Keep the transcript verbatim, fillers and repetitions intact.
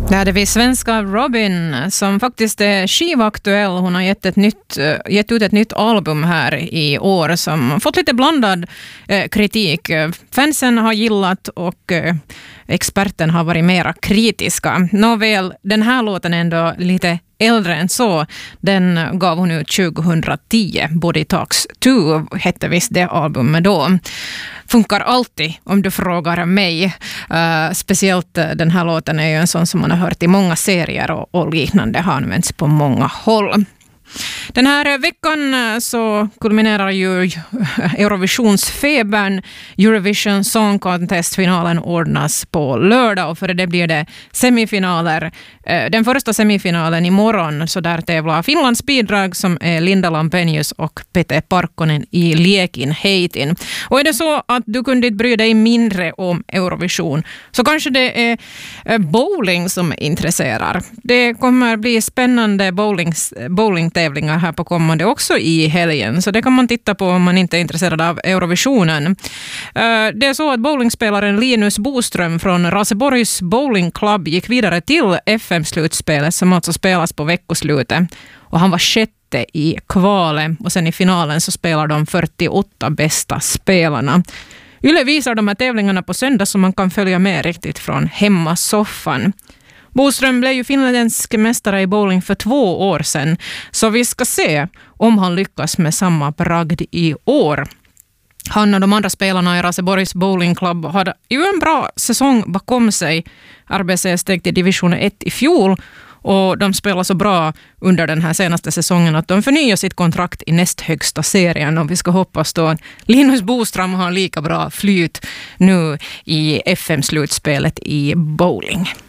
Det är vi svenska Robin som faktiskt är skivaktuell. Hon har gett, ett nytt, gett ut ett nytt album här i år som fått lite blandad eh, kritik. Fansen har gillat och eh, experten har varit mera kritiska. Nåväl, den här låten är ändå lite äldre än så. Den gav hon ut tjugohundratio. Body Talks två hette visst det albumet då. Funkar alltid om du frågar mig. Uh, speciellt den här låten är ju en sån som man har hört i många serier och, och liknande har använts på många håll. Den här veckan så kulminerar ju Eurovisionsfebern. Eurovision Song Contest-finalen ordnas på lördag och för det blir det semifinaler. Den första semifinalen imorgon, så där tävlar Finlands bidrag som är Linda Lampenius och Pete Parkkonen i Liekin heitin. Och är det så att du kunde inte bry dig mindre om Eurovision så kanske det är bowling som intresserar. Det kommer bli spännande bowling, bowling tävlingar här på kommande också i helgen. Så det kan man titta på om man inte är intresserad av Eurovisionen. Det är så att bowlingspelaren Linus Boström från Raseborgs Bowling Club gick vidare till F M-slutspelet som alltså spelas på veckoslutet. Och han var sjätte i kvalet och sen i finalen så spelar de fyrtioåtta bästa spelarna. Yle visar de här tävlingarna på söndag så man kan följa med riktigt från hemmasoffan. Boström blev ju finländsk mästare i bowling för två år sedan, så vi ska se om han lyckas med samma bragd i år. Han och de andra spelarna i Raseborgs Bowling Club hade ju en bra säsong bakom sig. R B C steg till division ett i fjol och de spelar så bra under den här senaste säsongen att de förnyar sitt kontrakt i näst högsta serien och vi ska hoppas då att Linus Boström har lika bra flyt nu i F M-slutspelet i bowling.